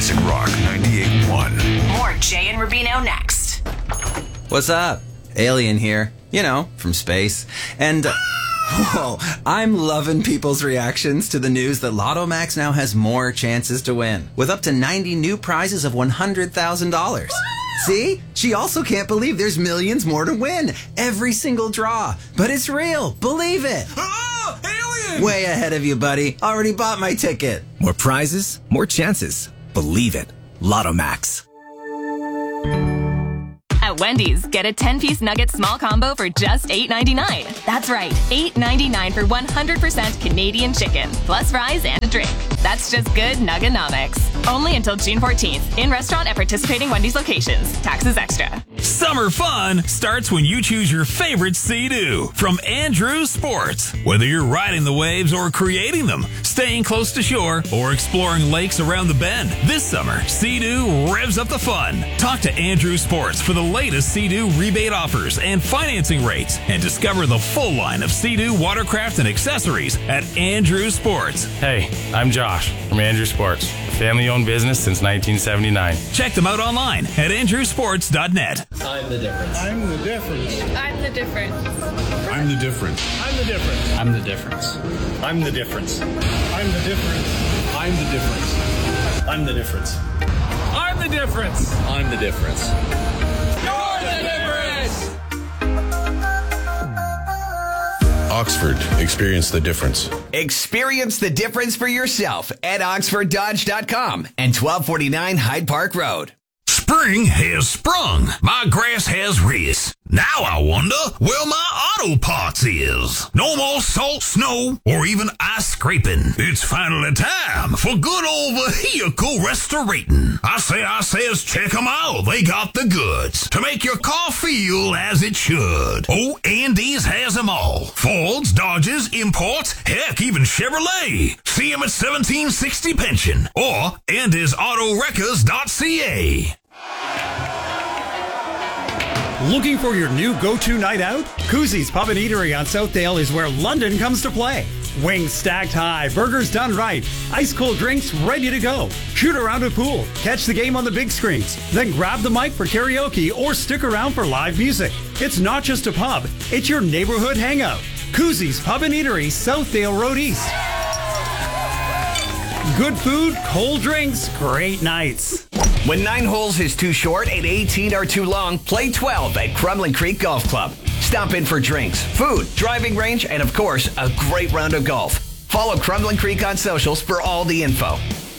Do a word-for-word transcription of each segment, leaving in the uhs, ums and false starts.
Classic Rock ninety-eight point one. More Jay and Rubino next. What's up? Alien here. You know, from space. And, uh, whoa, I'm loving people's reactions to the news that Lotto Max now has more chances to win, with up to ninety new prizes of one hundred thousand dollars. See? She also can't believe there's millions more to win. Every single draw. But it's real. Believe it. Oh, alien! Way ahead of you, buddy. Already bought my ticket. More prizes, more chances. Believe it. Lotto Max. At Wendy's, get a ten-piece nugget small combo for just eight ninety-nine. That's right, eight ninety-nine for one hundred percent Canadian chicken, plus fries and a drink. That's just good Nugganomics. Only until June fourteenth. In restaurant at participating Wendy's locations. Taxes extra. Summer fun starts when you choose your favorite Sea-Doo from Andrews Sports. Whether you're riding the waves or creating them, staying close to shore, or exploring lakes around the bend, this summer, Sea-Doo revs up the fun. Talk to Andrews Sports for the latest Sea-Doo rebate offers and financing rates, and discover the full line of Sea-Doo watercraft and accessories at Andrews Sports. Hey, I'm Josh from Andrews Sports, a family-owned business since nineteen seventy-nine. Check them out online at andrews sports dot net. I'm the difference. I'm the difference. I'm the difference. I'm the difference. I'm the difference. I'm the difference. I'm the difference. I'm the difference. I'm the difference. I'm the difference. I'm the difference. I'm the difference. You're the difference. Oxford, experience the difference. Experience the difference for yourself at oxford dodge dot com and twelve forty-nine Hyde Park Road. Spring has sprung. My grass has raised. Now I wonder where my auto parts is. No more salt, snow, or even ice scraping. It's finally time for good old vehicle restorating. I say, I says, check them out. They got the goods to make your car feel as it should. Oh, Andy's has them all. Fords, Dodges, imports, heck, even Chevrolet. See them at seventeen sixty Pension or andys auto wreckers dot c a. Looking for your new go-to night out? Koozies Pub and Eatery on Southdale is where London comes to play. Wings stacked high, burgers done right, ice-cold drinks ready to go. Shoot around a pool, catch the game on the big screens, then grab the mic for karaoke or stick around for live music. It's not just a pub, it's your neighborhood hangout. Koozies Pub and Eatery, Southdale Road East. Good food, cold drinks, great nights. When nine holes is too short and eighteen are too long, play twelve at Crumlin Creek Golf Club. Stop in for drinks, food, driving range, and of course, a great round of golf. Follow Crumlin Creek on socials for all the info.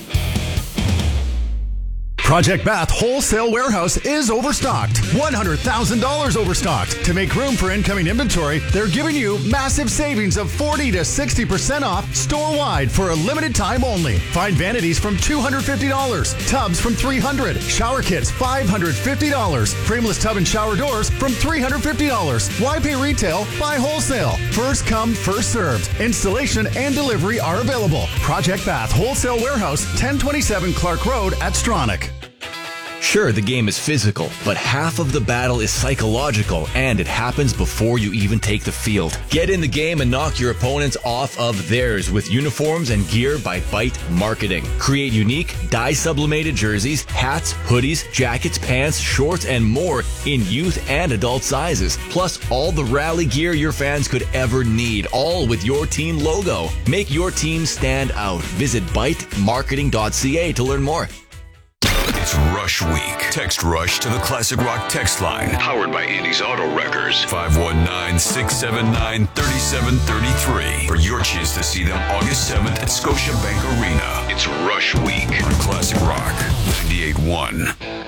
Project Bath Wholesale Warehouse is overstocked. one hundred thousand dollars overstocked. To make room for incoming inventory, they're giving you massive savings of forty to sixty percent off store-wide for a limited time only. Find vanities from two hundred fifty dollars, tubs from three hundred dollars, shower kits five hundred fifty dollars, frameless tub and shower doors from three hundred fifty dollars. Why pay retail? Buy wholesale. First come, first served. Installation and delivery are available. Project Bath Wholesale Warehouse, ten twenty-seven Clark Road at Stronach. Sure, the game is physical, but half of the battle is psychological, and it happens before you even take the field. Get in the game and knock your opponents off of theirs with uniforms and gear by Byte Marketing. Create unique, dye-sublimated jerseys, hats, hoodies, jackets, pants, shorts, and more in youth and adult sizes. Plus, all the rally gear your fans could ever need, all with your team logo. Make your team stand out. Visit byte marketing dot c a to learn more. It's Rush Week. Text Rush to the Classic Rock text line. Powered by Andy's Auto Wreckers. five one nine, six seven nine, three seven three three. For your chance to see them August seventh at Scotiabank Arena. It's Rush Week on Classic Rock ninety-eight point one.